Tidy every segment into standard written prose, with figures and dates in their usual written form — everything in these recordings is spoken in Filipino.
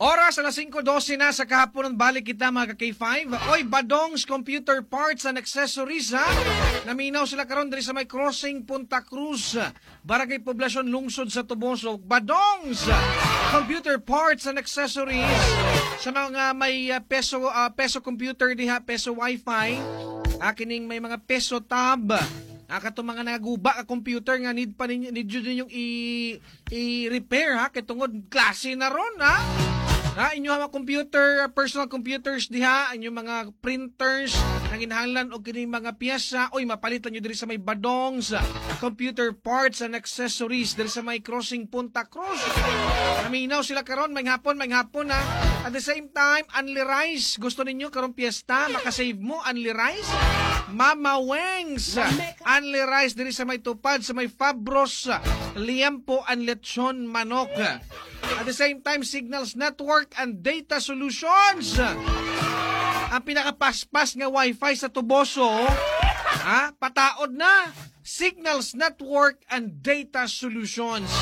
Oras alas 5:12 na sa kahapon ng balik kita mga ka-K5. Oy, Badong's Computer Parts and Accessories ha. Naminaw sila karon diri sa may crossing Punta Cruz, Barangay Poblacion, Lungsod sa Tuboso. Badong's Computer Parts and Accessories sa mga may peso computer diha, peso wifi, kining may mga peso tab. Kato mga naguba ka computer nga need ninyong i-repair ha, kay tungod klase na ron ha. Inyo mga computer, personal computers diha, inyo mga printers, nanginahanglan o kini mga piyesa, oy mapalitan nyo diri sa may Badong's Computer Parts and Accessories diri sa may crossing Punta Cruz. Naminaw sila karon may hapon ha. At the same time, Unli Rice, gusto ninyo karon piyesta, makasave mo Unli Rice? Mama Weng's Unli Rice diri sa may Tupad, sa may Fabros, liempo and lechon manok. At the same time, Signals Network and Data Solutions. Ang pinakapaspas nga wifi sa Tuboso, pataod na. Signals Network and Data Solutions.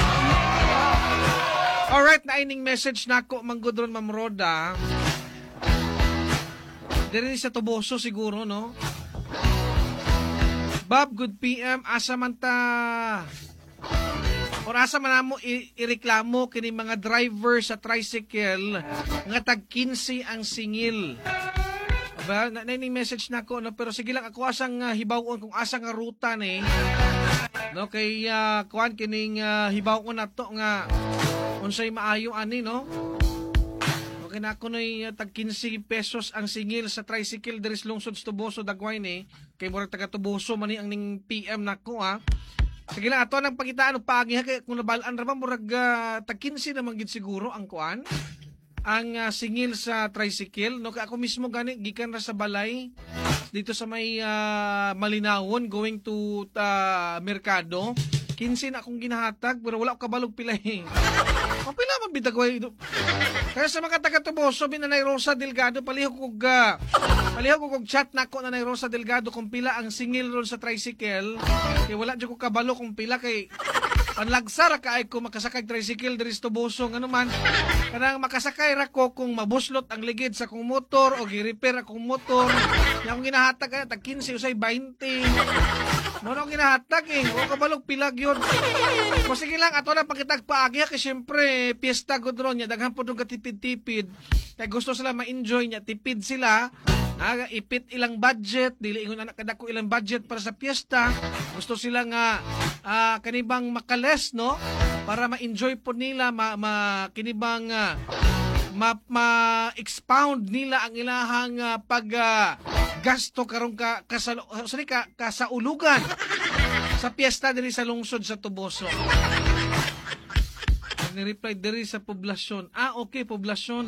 Alright, naining message na ako, Manggudron Ma'am Roda. Diri sa Tuboso siguro, no? Bob, good PM. Asa man ta... Or asa man mo ireklamo kini mga driver sa tricycle nga tag 15 ang singil. Aba, naining message na ko, no? Pero sige lang ako asang hibawon kung asa nga ruta ni. No, kay kuan kining hibawon na to nga unsay maayo ani, no? Okay na ako noy tag 15 pesos ang singil sa tricycle diri sa Lungsod sa Tuboso Dagway ni. Kay murag taga Tuboso man ni ang ning PM nako ha. Sige lang, ato nang pagitaan o pagi ha, kung nabalaan ra ba, murag tag-15 naman gid siguro ang kuan, ang singil sa tricycle. No, ako mismo gani, gikan ra sa balay, dito sa may Malinawon, going to Merkado, 15 na akong ginahatag, pero wala ko kabalog pila eh. Pila man bitagway. Kaya sa mga taga-Tuboso, binanay Rosa Delgado, palihog kog chat nako na Rosa Delgado kung pila ang singil ron sa tricycle. Kaya wala dyan ko kabalo kung pila kay panlagsara ka ay ko makasakay tricycle diri sa Tuboso. Ano man, kanang makasakay ra ko kung mabuslot ang ligid sa kong motor o gi-repair akong motor. Yung akong ginahatag kaya tag 15 usay 20. Ano ang ginahatag eh. O kabalog pilag yun. O sige lang, ato na pagkitag paagi kay syempre, piyesta ko doon niya. Daghan po doon katipid-tipid. Kaya gusto sila ma-enjoy niya. Tipid sila. Ipit ilang budget. Dili ingon anak kadako ilang budget para sa piyesta. Gusto sila nga kanibang makales, no? Para ma-enjoy po nila. Kinibang ma-expound nila ang ilahang gasto karong kasaulugan sa piyesta diri sa lungsod sa Tuboso. Ni-reply diri sa poblasyon. Okay, poblasyon.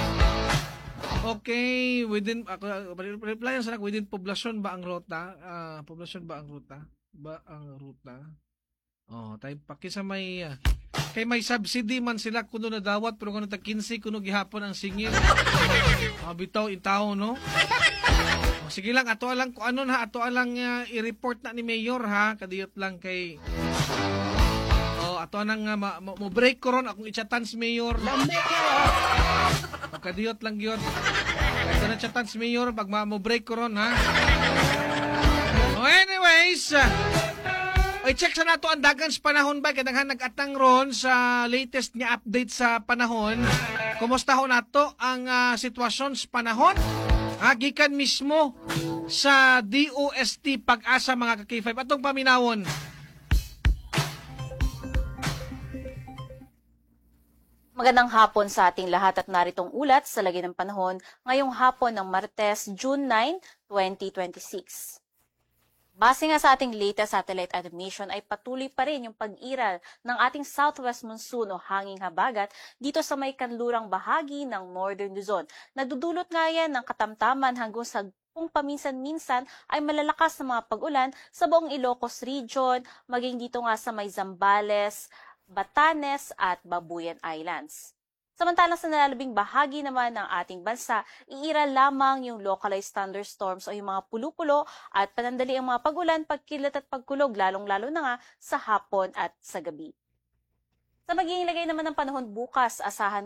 Okay, within reply sa within poblasyon ba ang ruta? Poblasyon ba ang ruta? Tayo paki sa may kay may subsidy man sila kuno na dawat pero kuno tag 15 kuno gihapon ang singil. Bitaw intaw no. Sige lang, ato lang kung ano na, ato lang i-report na ni Mayor ha, kadiyot lang kay ato nang mo break ko ron akong i-chatan si Mayor. Kadiyot lang yun. Ito na chatan si Mayor pag mo break ko ron ha. Anyways, i-check sa nato ang dagan sa panahon ba, kadanghan nag-atang ron sa latest nga update sa panahon. Kumusta ho nato ang sitwasyon sa panahon? Gikan mismo sa DOST Pag-asa mga ka-K5 atong paminawon. Magandang hapon sa ating lahat at naritong ulat sa lagi ng panahon ngayong hapon ng Martes, June 9, 2026. Base nga sa ating latest satellite animation ay patuloy pa rin yung pag-iral ng ating southwest monsoon o hanging habagat dito sa may kanlurang bahagi ng Northern Luzon. Nadudulot nga yan ng katamtaman hanggang sa kung paminsan-minsan ay malalakas na mga pag-ulan sa buong Ilocos Region, maging dito nga sa may Zambales, Batanes at Babuyan Islands. Samantalang sa nalalabing bahagi naman ng ating bansa, iiral lamang yung localized thunderstorms o yung mga pulo-pulo at panandali ang mga pag-ulan, pagkilat at pagkulog, lalong-lalo na nga sa hapon at sa gabi. Sa magiging lagay naman ng panahon bukas, asahan